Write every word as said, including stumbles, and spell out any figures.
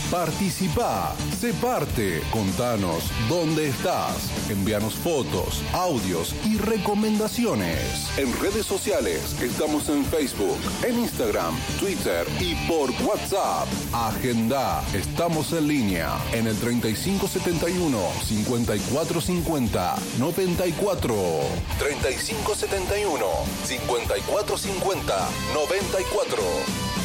Participá, sé parte, contanos dónde estás, envíanos fotos, audios y recomendaciones. En redes sociales estamos en Facebook, en Instagram, Twitter y por WhatsApp. Agenda, estamos en línea en el treinta y cinco setenta y uno, cincuenta y cuatro cincuenta, noventa y cuatro. treinta y cinco setenta y uno, cincuenta y cuatro cincuenta, noventa y cuatro.